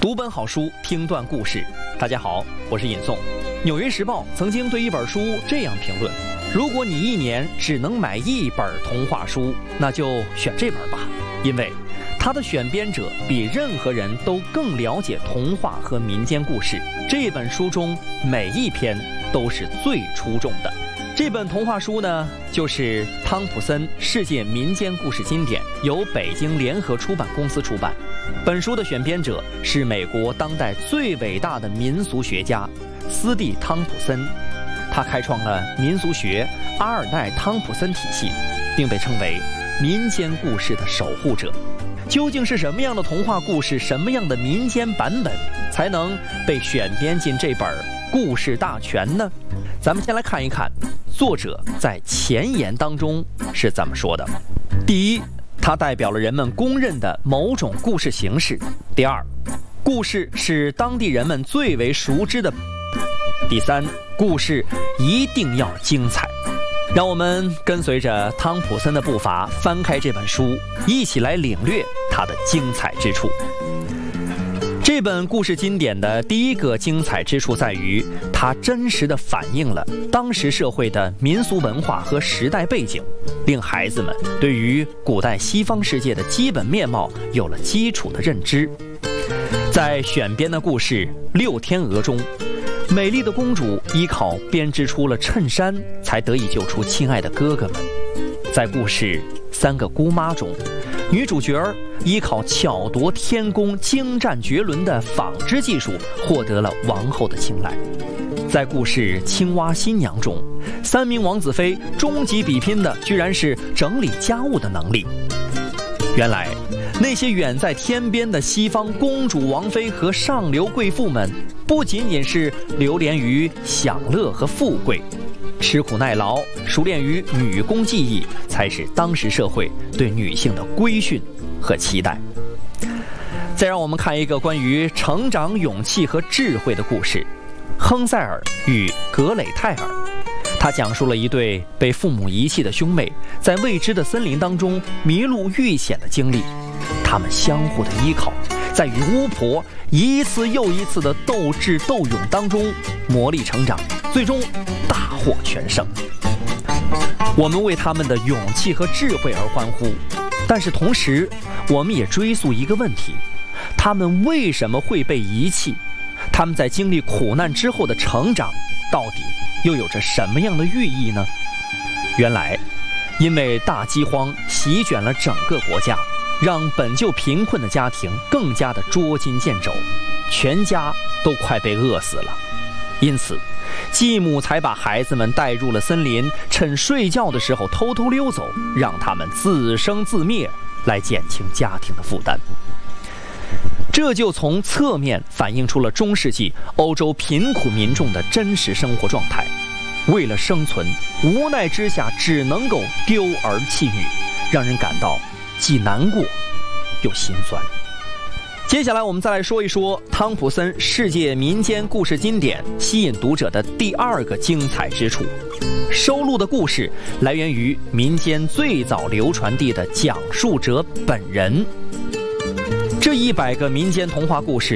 读本好书，听段故事。大家好，我是尹颂。《纽约时报》曾经对一本书这样评论：如果你一年只能买一本童话书，那就选这本吧，因为它的选编者比任何人都更了解童话和民间故事。这本书中每一篇都是最出众的。这本童话书呢，就是汤普森世界民间故事经典，由北京联合出版公司出版。本书的选编者是美国当代最伟大的民俗学家斯蒂汤普森，他开创了民俗学阿尔代汤普森体系，并被称为民间故事的守护者。究竟是什么样的童话故事，什么样的民间版本才能被选编进这本故事大全呢？咱们先来看一看作者在前言当中是怎么说的。第一，它代表了人们公认的某种故事形式。第二，故事是当地人们最为熟知的。第三，故事一定要精彩。让我们跟随着汤普森的步伐，翻开这本书，一起来领略它的精彩之处。这本故事经典的第一个精彩之处在于，它真实地反映了当时社会的民俗文化和时代背景，令孩子们对于古代西方世界的基本面貌有了基础的认知。在选编的故事《六天鹅》中，美丽的公主依靠编织出了衬衫，才得以救出亲爱的哥哥们。在故事《三个姑妈》中，女主角依靠巧夺天工、精湛绝伦的纺织技术，获得了王后的青睐。在故事《青蛙新娘》中，三名王子妃终极比拼的居然是整理家务的能力。原来那些远在天边的西方公主、王妃和上流贵妇们，不仅仅是流连于享乐和富贵，吃苦耐劳、熟练于女工技艺，才是当时社会对女性的规训和期待。再让我们看一个关于成长、勇气和智慧的故事《亨塞尔与格蕾泰尔》。他讲述了一对被父母遗弃的兄妹在未知的森林当中迷路遇险的经历，他们相互的依靠，在与巫婆一次又一次的斗智斗勇当中磨砺成长，最终大获全胜。我们为他们的勇气和智慧而欢呼，但是同时我们也追溯一个问题：他们为什么会被遗弃？他们在经历苦难之后的成长，到底又有着什么样的寓意呢？原来，因为大饥荒席卷了整个国家，让本就贫困的家庭更加的捉襟见肘，全家都快被饿死了。因此，继母才把孩子们带入了森林，趁睡觉的时候偷偷溜走，让他们自生自灭，来减轻家庭的负担。这就从侧面反映出了中世纪欧洲贫苦民众的真实生活状态。为了生存，无奈之下只能够丢儿弃女，让人感到既难过又心酸。接下来我们再来说一说汤普森世界民间故事经典吸引读者的第二个精彩之处。收录的故事来源于民间最早流传地的讲述者本人。这100个民间童话故事